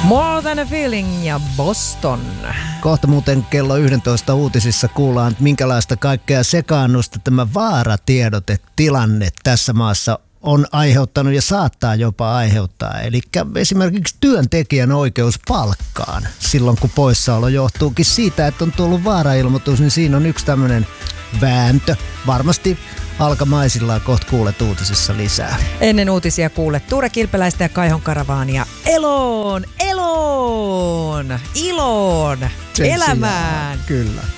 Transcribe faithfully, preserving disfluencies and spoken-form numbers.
More Than a Feeling ja Boston. Kohta muuten kello yksitoista uutisissa kuullaan, että minkälaista kaikkea sekaannusta tämä vaaratiedotetilanne tässä maassa on aiheuttanut ja saattaa jopa aiheuttaa. Eli esimerkiksi työntekijän oikeus palkkaan silloin, kun poissaolo johtuukin siitä, että on tullut vaarailmoitus, niin siinä on yksi tämmöinen vääntö. Varmasti alkamaisillaan kohta kuulet uutisissa lisää. Ennen uutisia kuulet Tuure Kilpeläistä ja Kaihon Karavaania. Eloon, eloon, iloon, Sen elämään. Sijaan, kyllä.